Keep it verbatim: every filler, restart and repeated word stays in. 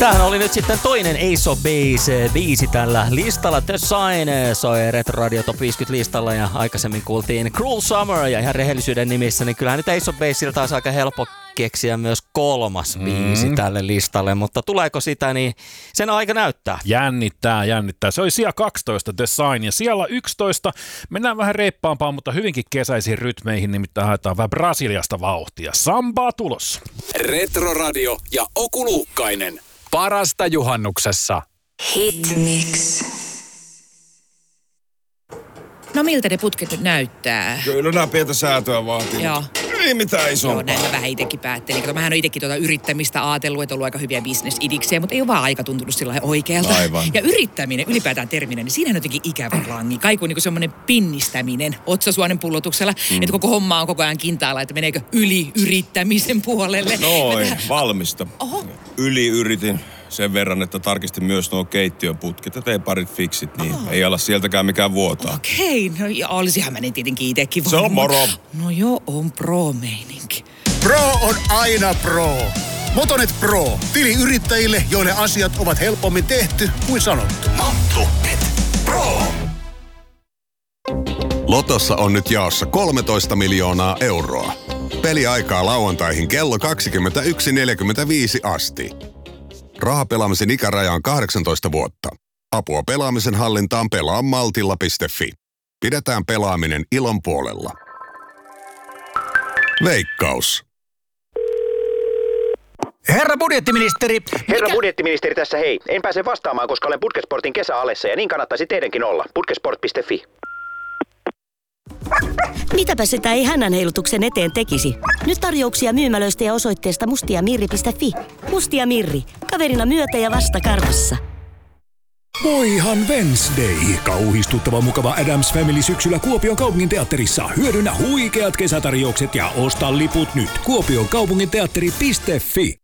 Tämähän oli nyt sitten toinen Ace of Base biisi tällä listalla. The Sign soi Retro Radio Top viisikymmentä listalla ja aikaisemmin kuultiin Cruel Summer ja ihan rehellisyyden nimissä, niin kyllähän nyt Ace of Baseilta taas aika helppo keksiä myös kolmas mm. biisi tälle listalle, mutta tuleeko sitä, niin sen aika näyttää. Jännittää, jännittää. Se oli sija kaksitoista The Sign ja siellä yksitoista mennään vähän reippaampaan, mutta hyvinkin kesäisiin rytmeihin, nimittäin haetaan vähän Brasiliasta vauhtia. Sambaa tulossa. Retro Radio ja Oku Luukkainen. Parasta juhannuksessa. Hit Mix. No miltä ne putket nyt näyttää? Kyllä nämä pientä säätöä vaatii. Joo. Ei mitään isompaa. Joo, näin mä vähän itsekin päättelin. Kato, mähän on itsekin tuota yrittämistä ajatellut, että on ollut aika hyviä bisnesidiksejä, mutta ei ole vaan aika tuntunut sillä lailla oikealta. Aivan. Ja yrittäminen, ylipäätään terminen, niin siinä on jotenkin ikävä rangi. Kaiku on niin kuin semmoinen pinnistäminen otsasuonen pullotuksella, mm. että koko homma on koko ajan kintaalla, että meneekö yli yrittämisen puolelle. Noin, Tähän... valmista. Oho. Yli yritin sen verran, että tarkistin myös nuo keittiön putket ja tein parit fiksit, niin oh. ei ala sieltäkään mikään vuotaa. Okei, no ja olisihan mä ne tietenkin itsekin Se on moro. No joo, on pro-meininki. Pro on aina pro. Motonet Pro. Tili yrittäjille, joille asiat ovat helpommin tehty kuin sanottu. Motonet Pro. Lotossa on nyt jaossa kolmetoista miljoonaa euroa. Peliaikaa lauantaihin kello kaksikymmentäyksi neljäkymmentäviisi asti. Rahapelaamisen ikäraja on kahdeksantoista vuotta. Apua pelaamisen hallintaan pelaa maltilla piste fi. Pidetään pelaaminen ilon puolella. Veikkaus. Herra budjettiministeri. Herra Mikä? budjettiministeri tässä hei. En pääse vastaamaan, koska olen Putkesportin kesäalessa ja niin kannattaisi teidänkin olla. putkesport piste fi. Mitäpä sitä ei hännän heilutuksen eteen tekisi? Nyt tarjouksia myymälöistä ja osoitteesta mustiamirri piste fi. Mustia Mirri. Kaverina myötä ja vasta karvassa. Voihan Wednesday. Kauhistuttava mukava Addams Family syksyllä Kuopion kaupunginteatterissa. Hyödynnä huikeat kesätarjoukset ja osta liput nyt. Kuopion kaupunginteatteri piste fi.